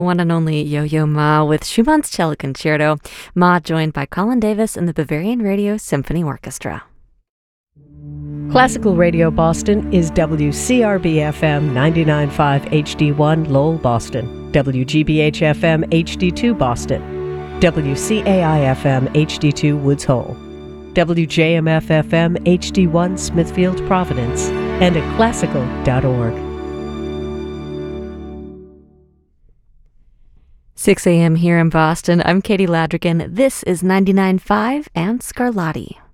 One and only Yo-Yo Ma with Schumann's Cello Concerto. Ma joined by Colin Davis and the Bavarian Radio Symphony Orchestra. Classical Radio Boston is WCRB-FM 99.5 HD1 Lowell, Boston, WGBH-FM HD2 Boston, WCAI-FM HD2 Woods Hole, WJMF-FM HD1 Smithfield, Providence, and at classical.org. 6 a.m. here in Boston. I'm Katie Ladrigan. This is 99.5 and Scarlatti.